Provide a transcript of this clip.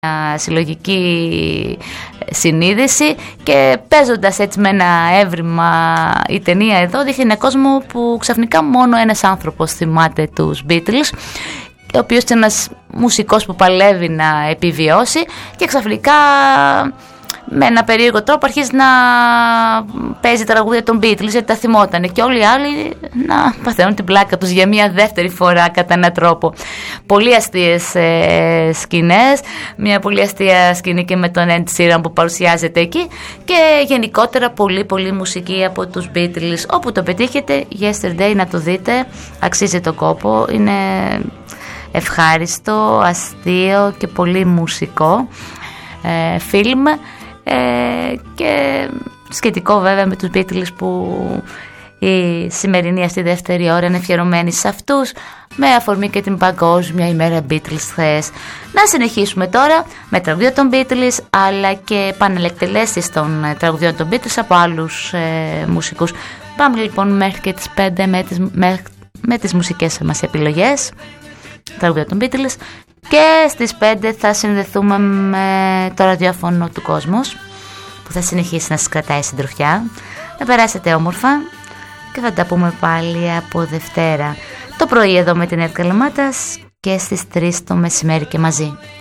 συλλογική συνείδηση, και παίζοντας έτσι με ένα έβριμα η ταινία εδώ δείχνει ένα κόσμο που ξαφνικά μόνο ένας άνθρωπος θυμάται τους Beatles, ο οποίος είναι ένας μουσικός που παλεύει να επιβιώσει, και ξαφνικά με ένα περίεργο τρόπο αρχίζει να παίζει τραγούδια των Beatles γιατί τα θυμότανε, και όλοι οι άλλοι να παθαίνουν την πλάκα τους για μια δεύτερη φορά κατά έναν τρόπο. Πολύ αστείες σκηνές, μια πολύ αστεία σκηνή και με τον Ed Sheeran που παρουσιάζεται εκεί, και γενικότερα πολύ πολύ μουσική από τους Beatles. Όπου το πετύχετε, Yesterday, να το δείτε, αξίζει τον κόπο, είναι ευχάριστο, αστείο και πολύ μουσικό φιλμ, και σχετικό βέβαια με τους Beatles, που η σημερινή αυτή δεύτερη ώρα είναι αφιερωμένη σε αυτούς, με αφορμή και την Παγκόσμια ημέρα Beatles χθες. Να συνεχίσουμε τώρα με τραγουδία των Beatles, αλλά και επανελεκτελέσεις των τραγουδιών των Beatles από άλλους μουσικούς. Πάμε λοιπόν μέχρι και τις 5 με τις μουσικές μας επιλογές, τραγουδία των Beatles, και στις 5 θα συνδεθούμε με το ραδιόφωνο του Κόσμος, που θα συνεχίσει να σας κρατάει συντροφιά. Να περάσετε όμορφα και θα τα πούμε πάλι από Δευτέρα το πρωί εδώ με την Εύκα Λεμάτας, και στις 3 το μεσημέρι και μαζί.